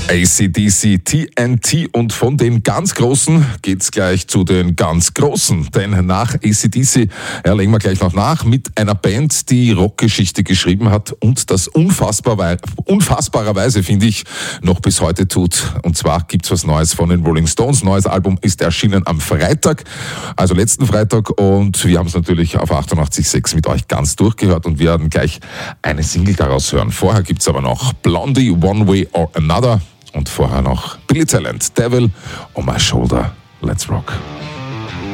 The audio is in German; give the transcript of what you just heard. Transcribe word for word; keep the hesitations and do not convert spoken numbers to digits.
A C D C, T N T, und von den ganz Großen geht's gleich zu den ganz Großen. Denn nach A C D C ja, legen wir gleich noch nach mit einer Band, die Rockgeschichte geschrieben hat und das unfassbar, unfassbarerweise, finde ich, noch bis heute tut. Und zwar gibt's was Neues von den Rolling Stones. Neues Album ist erschienen am Freitag, also letzten Freitag, und wir haben es natürlich auf achtundachtzig Komma sechs mit euch ganz durchgehört und wir werden gleich eine Single daraus hören. Vorher gibt's aber noch Blondie, One Way or Another. Und vorher noch Billy Talent, Devil on My Shoulder. Let's rock.